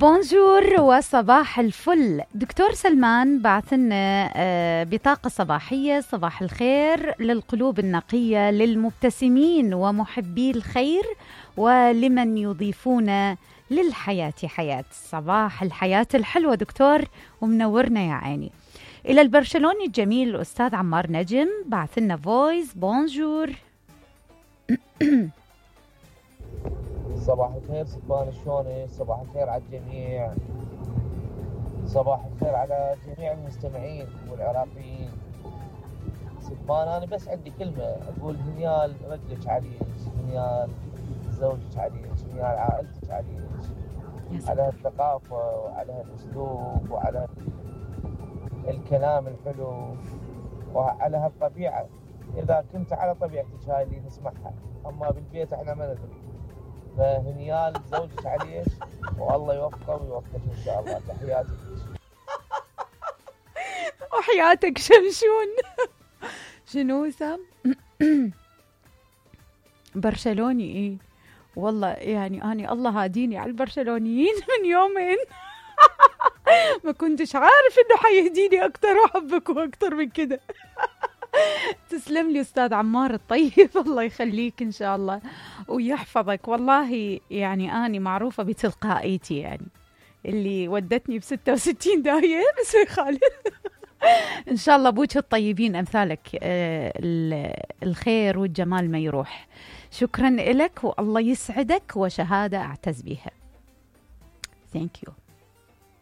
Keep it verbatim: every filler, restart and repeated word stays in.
بونجور وصباح الفل. دكتور سلمان بعث لنا آه، بطاقة صباحية. صباح الخير للقلوب النقية، للمبتسمين ومحبي الخير، ولمن يضيفون للحياة حياة. صباح الحياة الحلوة دكتور، ومنورنا يا عيني. إلى البرشلوني الجميل الأستاذ عمار نجم بعث لنا فويس. بونجور. صباح الخير سبان، شلونك؟ صباح الخير على الجميع، صباح الخير على جميع المستمعين والعراقيين. سبان أنا بس عندي كلمة أقول: هنيال رجلك عليك، هنيال زوجك عليك، هنيال عائلتك عليك، على هالثقافة وعلى هالأسلوب وعلى الكلام الحلو وعلى هالطبيعة. إذا كنت على طبيعتك هاي اللي نسمعها، أما بالبيت إحنا ما ندري. فهنيال زوجك عليش، والله يوفقه ويوفقك ان شاء الله. تحياتي. وحياتك شمشون. شنو سام؟ برشلوني ايه والله، يعني اني الله هاديني على البرشلونيين من يومين. ما كنتش عارف انه حيهديني اكتر واحبك واكتر من كده. تسلم لي أستاذ عمار الطيب، الله يخليك إن شاء الله ويحفظك. والله يعني أنا معروفة بتلقائيتي، يعني اللي ودتني بستة وستين داية بس خالد. إن شاء الله بوجه الطيبين أمثالك الخير والجمال ما يروح. شكرا لك والله يسعدك، وشهادة أعتز بها. Thank you.